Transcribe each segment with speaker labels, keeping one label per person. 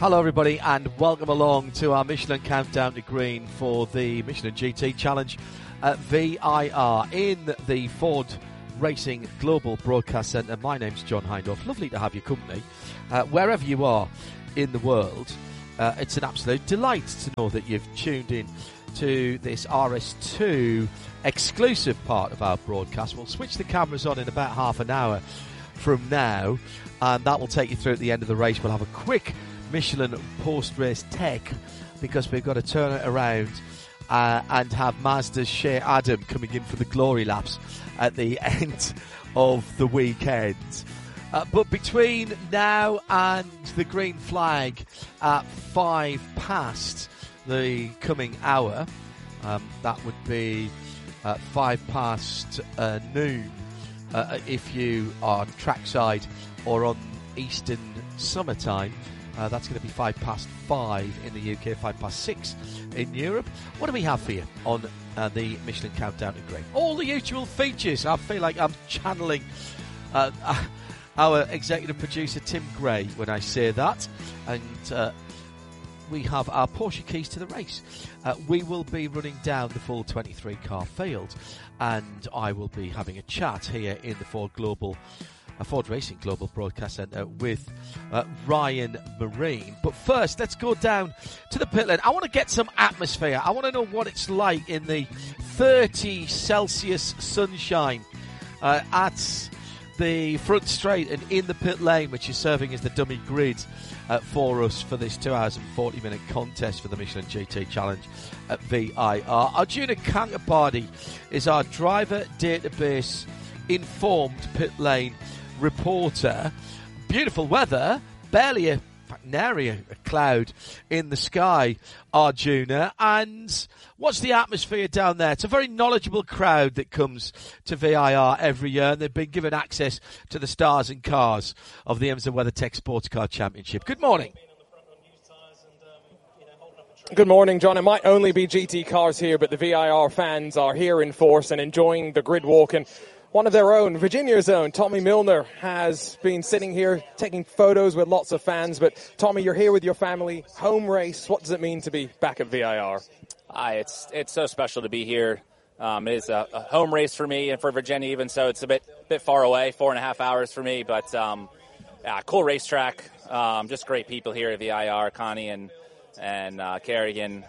Speaker 1: Hello everybody and welcome along to our Michelin Countdown to Green for the Michelin GT Challenge at VIR in the Ford Racing Global Broadcast Centre. My name's John Hindhaugh. Lovely to have your company wherever you are in the world. It's an absolute delight to know that you've tuned in to this RS2 exclusive part of our broadcast. We'll switch the cameras on in about half an hour from now, and that will take you through at the end of the race. We'll have a quick Michelin post-race tech because we've got to turn it around and have Mazda's Shea Adam coming in for the glory laps at the end of the weekend. But between now and the green flag at 5 past the coming hour, that would be 5 past noon if you are trackside or on Eastern summertime. That's going to be 5 past 5 in the UK, 5 past 6 in Europe. What do we have for you on the Michelin Countdown to Green? All the usual features. I feel like I'm channeling our executive producer Tim Gray when I say that. And we have our Porsche keys to the race. We will be running down the full 23 car field, and I will be having a chat here in the Ford Racing Global Broadcast Centre with Ryan Marine. But first, let's go down to the pit lane. I want to get some atmosphere. I want to know what it's like in the 30 Celsius sunshine at the front straight and in the pit lane, which is serving as the dummy grid for us for this 2 hours and 40-minute contest for the Michelin GT Challenge at VIR. Arjuna Kankabardi is our driver database informed pit lane reporter. Beautiful weather, barely nary a cloud in the sky, Arjuna. And what's the atmosphere down there? It's a very knowledgeable crowd that comes to VIR every year, and they've been given access to the stars and cars of the IMSA WeatherTech Sports Car Championship. Good morning.
Speaker 2: Good morning, John. It might only be GT cars here, but the VIR fans are here in force and enjoying the grid walk. And one of their own, Virginia's own, Tommy Milner, has been sitting here taking photos with lots of fans. But Tommy, you're here with your family, home race. What does it mean to be back at VIR?
Speaker 3: It's so special to be here. It is a home race for me and for Virginia even, so it's a bit far away, 4.5 hours for me. But cool racetrack, just great people here at VIR, Connie and Kerrigan.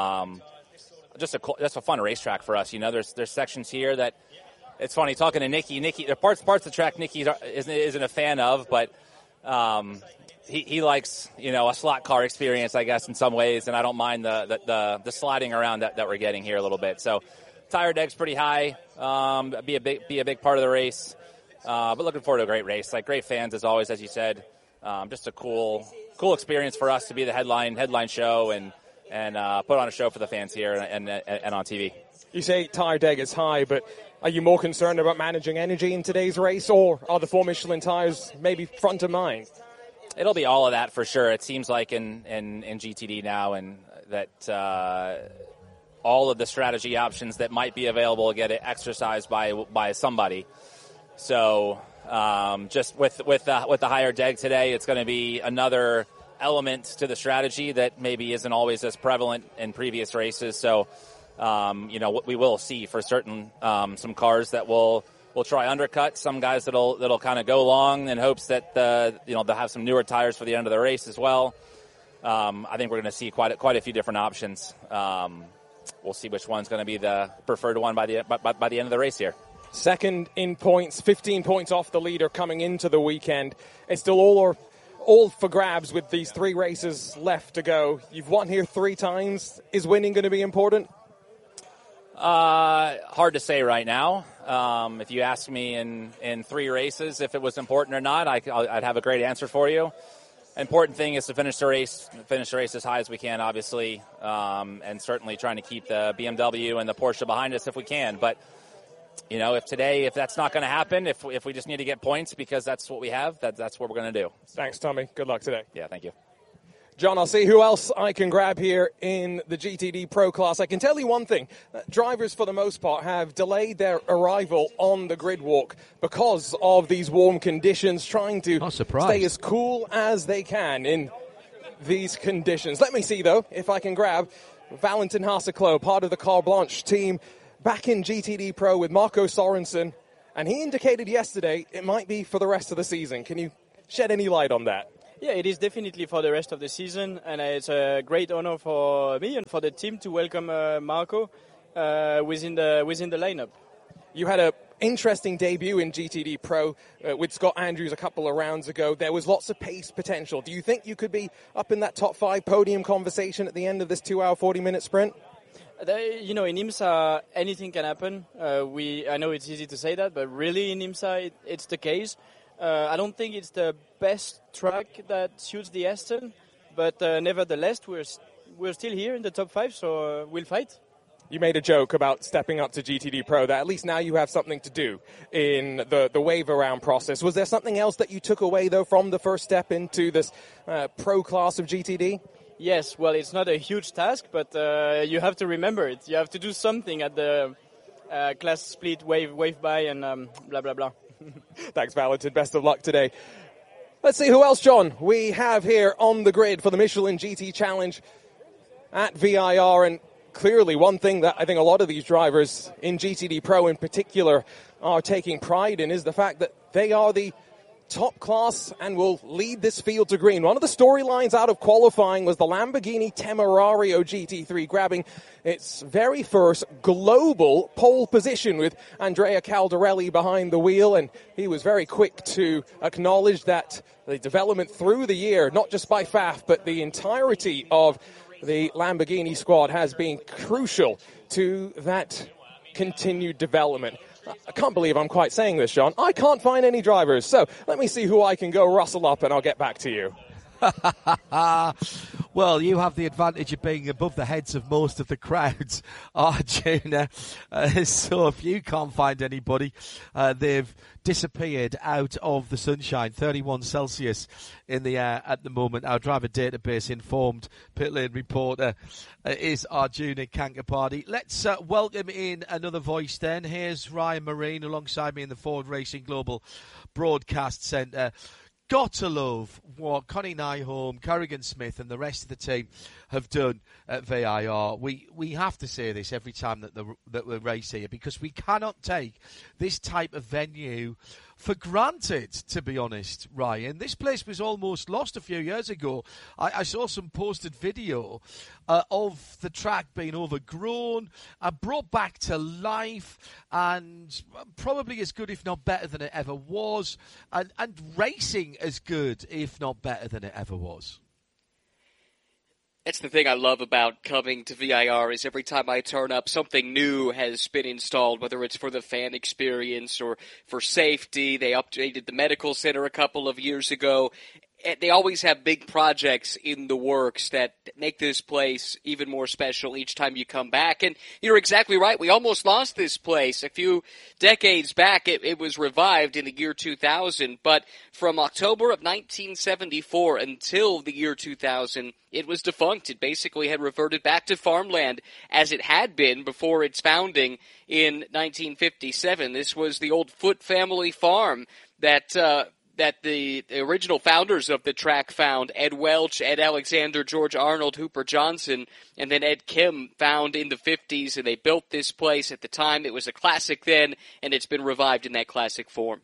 Speaker 3: Just a fun racetrack for us. You know, there's sections here that. It's funny talking to Nicky. There are parts of the track Nicky isn't a fan of, but he likes a slot car experience, I guess, in some ways, and I don't mind the sliding around that we're getting here a little bit. So tire deck's pretty high. Be a big part of the race, but looking forward to a great race. Like great fans as always, as you said. Just a cool experience for us to be the headline show and put on a show for the fans here and on TV.
Speaker 2: You say tire deck is high, but are you more concerned about managing energy in today's race, or are the 4 Michelin tires maybe front of mind?
Speaker 3: It'll be all of that for sure. It seems like in GTD now, and that all of the strategy options that might be available get exercised by somebody. So just with the higher deg today, it's going to be another element to the strategy that maybe isn't always as prevalent in previous races. So. What we will see for certain, some cars that will try undercut, some guys that'll kind of go long in hopes that they'll have some newer tires for the end of the race as well. I think we're going to see quite a few different options. We'll see which one's going to be the preferred one by the end of the race here.
Speaker 2: Second in points, 15 points off the leader coming into the weekend. It's still all for grabs with these 3 races left to go. You've won here 3 times. Is winning going to be important?
Speaker 3: Hard to say right now. If you ask me in 3 races if it was important or not, I'd have a great answer for you. Important thing is to finish the race as high as we can, obviously, and certainly trying to keep the BMW and the Porsche behind us if we can. But if that's not going to happen, if we just need to get points because that's what we have, that's what we're going to do.
Speaker 2: Thanks, Tommy. Good luck today.
Speaker 3: Yeah, thank you.
Speaker 2: John, I'll see who else I can grab here in the GTD Pro class. I can tell you one thing. Drivers, for the most part, have delayed their arrival on the grid walk because of these warm conditions, trying to stay as cool as they can in these conditions. Let me see, though, if I can grab Valentin Hasseklo, part of the Carte Blanche team, back in GTD Pro with Marco Sorensen. And he indicated yesterday it might be for the rest of the season. Can you shed any light on that?
Speaker 4: Yeah, it is definitely for the rest of the season, and it's a great honor for me and for the team to welcome Marco within the lineup.
Speaker 2: You had an interesting debut in GTD Pro with Scott Andrews a couple of rounds ago. There was lots of pace potential. Do you think you could be up in that top 5 podium conversation at the end of this 2-hour, 40-minute sprint?
Speaker 4: In IMSA, anything can happen. I know it's easy to say that, but really in IMSA, it's the case. I don't think it's the best track that suits the Aston, but nevertheless, we're still here in the top 5, so we'll fight.
Speaker 2: You made a joke about stepping up to GTD Pro, that at least now you have something to do in the wave around process. Was there something else that you took away, though, from the first step into this pro class of GTD?
Speaker 4: Yes, well, it's not a huge task, but you have to remember it. You have to do something at the class split, wave by, and blah, blah, blah.
Speaker 2: Thanks, Valentin. Best of luck today. Let's see who else, John, we have here on the grid for the Michelin GT Challenge at VIR. And clearly one thing that I think a lot of these drivers in GTD Pro in particular are taking pride in is the fact that they are the top class and will lead this field to green. One of the storylines out of qualifying was the Lamborghini Temerario GT3 grabbing its very first global pole position with Andrea Caldarelli behind the wheel, and he was very quick to acknowledge that the development through the year, not just by Pfaff, but the entirety of the Lamborghini squad has been crucial to that continued development. I can't believe I'm quite saying this, John. I can't find any drivers, so let me see who I can go rustle up and I'll get back to you.
Speaker 1: Well, you have the advantage of being above the heads of most of the crowds, Arjuna. So if you can't find anybody, they've disappeared out of the sunshine. 31 Celsius in the air at the moment. Our driver database informed pit lane reporter is Arjuna Kankapati. Let's welcome in another voice then. Here's Ryan Marine alongside me in the Ford Racing Global Broadcast Centre. Got to love what Connie Nyholm, Kerrigan Smith and the rest of the team have done at VIR. We have to say this every time that we race here, because we cannot take this type of venue for granted, to be honest, Ryan. This place was almost lost a few years ago. I saw some posted video of the track being overgrown, brought back to life, and probably as good, if not better than it ever was, and racing as good, if not better than it ever was.
Speaker 5: That's the thing I love about coming to VIR is every time I turn up, something new has been installed, whether it's for the fan experience or for safety. They updated the medical center a couple of years ago. They always have big projects in the works that make this place even more special each time you come back. And you're exactly right. We almost lost this place. A few decades back, it was revived in the year 2000. But from October of 1974 until the year 2000, it was defunct. It basically had reverted back to farmland as it had been before its founding in 1957. This was the old Foote family farm that the original founders of the track found. Ed Welch, Ed Alexander, George Arnold, Hooper Johnson, and then Ed Kim found in the 50s, and they built this place. At the time, it was a classic then, and it's been revived in that classic form.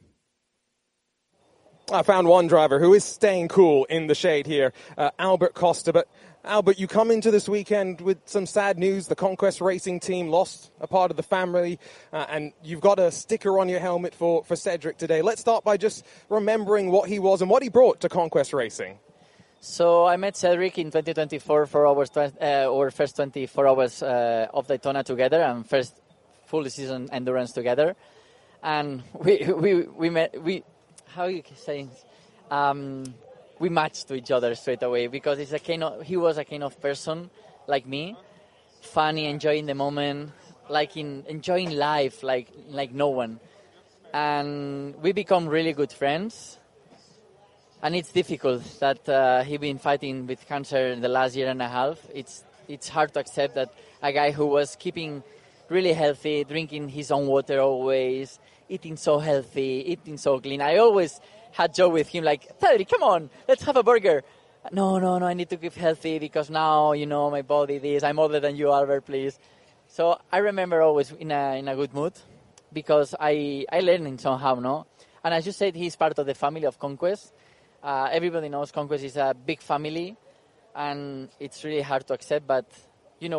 Speaker 2: I found one driver who is staying cool in the shade here, Albert Costa. But Albert, you come into this weekend with some sad news. The Conquest Racing team lost a part of the family, and you've got a sticker on your helmet for Cedric today. Let's start by just remembering what he was and what he brought to Conquest Racing.
Speaker 6: So I met Cedric in 2024 for our first 24 hours of Daytona together and first full season endurance together. And we met. How you saying? We matched to each other straight away because he was a kind of person like me, funny, enjoying the moment, enjoying life like no one. And we become really good friends. And it's difficult that he's been fighting with cancer in the last year and a half. It's hard to accept that a guy who was keeping really healthy, drinking his own water always, eating so healthy, eating so clean. I always had joke with him like, Cedric, come on, let's have a burger. no, I need to keep healthy because now, my body this, I'm older than you, Albert, please. So I remember always in a good mood because I learned somehow, no? And as you said, he's part of the family of Conquest. Everybody knows Conquest is a big family, and it's really hard to accept, but